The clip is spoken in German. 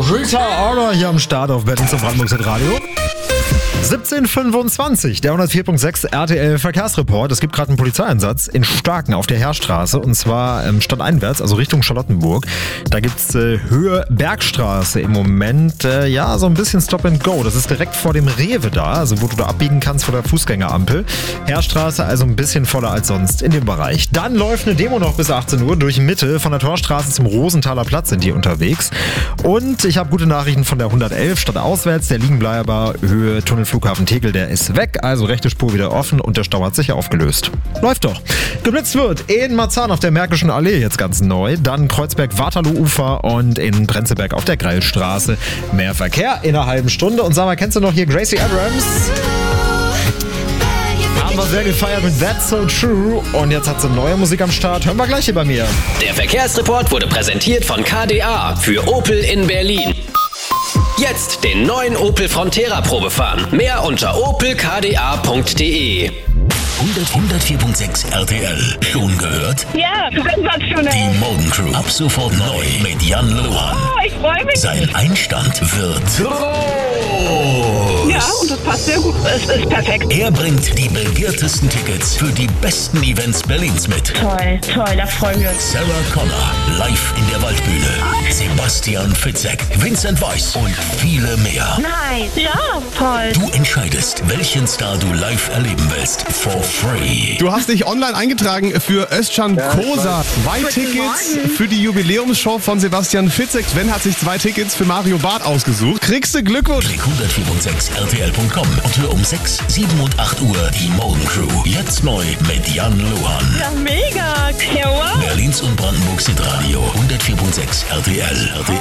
Rita Ora hier am Start auf Berlin zum Brandenburgs Radio. 17:25, der 104.6 RTL Verkehrsreport. Es gibt gerade einen Polizeieinsatz in Starken auf der Heerstraße und zwar stadteinwärts, also Richtung Charlottenburg. Da gibt's Höhe Bergstraße im Moment, so ein bisschen Stop and Go. Das ist direkt vor dem Rewe da, also wo du da abbiegen kannst vor der Fußgängerampel. Heerstraße also ein bisschen voller als sonst in dem Bereich. Dann läuft eine Demo noch bis 18 Uhr durch Mitte. Von der Torstraße zum Rosenthaler Platz sind die unterwegs. Und ich habe gute Nachrichten von der 111 stadtauswärts. Der Liegenbleiber Höhe Tunnelflughafen Tegel, der ist weg. Also rechte Spur wieder offen und der Stau hat sich aufgelöst. Läuft doch. Geblitzt wird in Marzahn auf der Märkischen Allee jetzt ganz neu. Dann Kreuzberg-Waterloo-Ufer und in Prenzlberg auf der Greilstraße. Mehr Verkehr in einer halben Stunde. Und sag mal, kennst du noch hier Gracie Abrams? Haben wir sehr gefeiert mit That's So True. Und jetzt hat sie neue Musik am Start. Hören wir gleich hier bei mir. Der Verkehrsreport wurde präsentiert von KDA für Opel in Berlin. Jetzt den neuen Opel Frontera Probefahren. Mehr unter opelkda.de. 104.6 RTL. Schon gehört? Ja, sensationell. Die Morgencrew. Ab sofort neu mit Jan Lohan. Oh, ich freue mich. Sein Einstand wird groß. Ja, und das passt sehr gut. Es ist perfekt. Er bringt die begehrtesten Tickets für die besten Events Berlins mit. Toll, da freuen wir uns. Sarah Connor, live in der Waldbühne. Sebastian Fitzek, Vincent Weiss und viele mehr. Nein. Ja, toll. Du entscheidest, welchen Star du live erleben willst. For free. Du hast dich online eingetragen für Özcan Kosa. 2 Tickets für die Jubiläumsshow von Sebastian Fitzek. Sven hat sich 2 Tickets für Mario Barth ausgesucht. Kriegst du Glückwunsch. Klick 104.6rtl.com und hör um 6, 7 und 8 Uhr die Morgencrew. Jetzt neu mit Jan Lohan. Ja, mega. Ja, wow. Berlins und Brandenburgs Hitradio 104.6 RTL.